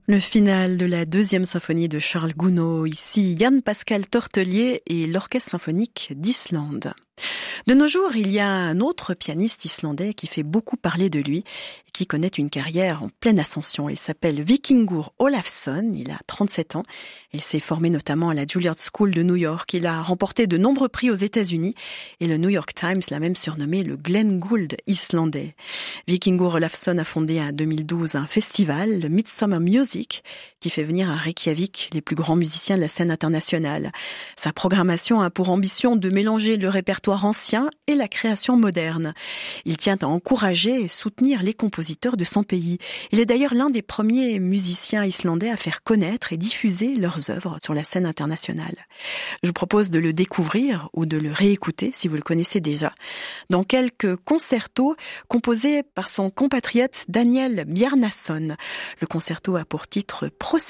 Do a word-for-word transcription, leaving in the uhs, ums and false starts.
Le final de la deuxième symphonie de Charles Gounod, ici Jan-Pascal Tortelier et l'Orchestre symphonique d'Islande. De nos jours, il y a un autre pianiste islandais qui fait beaucoup parler de lui et qui connaît une carrière en pleine ascension. Il s'appelle Víkingur Ólafsson, il a trente-sept ans. Il s'est formé notamment à la Juilliard School de New York. Il a remporté de nombreux prix aux États-Unis et le New York Times l'a même surnommé le Glenn Gould islandais. Víkingur Ólafsson a fondé en deux mille douze un festival, le Midsummer Music, qui fait venir à Reykjavik les plus grands musiciens de la scène internationale. Sa programmation a pour ambition de mélanger le répertoire ancien et la création moderne. Il tient à encourager et soutenir les compositeurs de son pays. Il est d'ailleurs l'un des premiers musiciens islandais à faire connaître et diffuser leurs œuvres sur la scène internationale. Je vous propose de le découvrir ou de le réécouter si vous le connaissez déjà, dans quelques concertos composés par son compatriote Daniel Bjarnason. Le concerto a pour titre Procès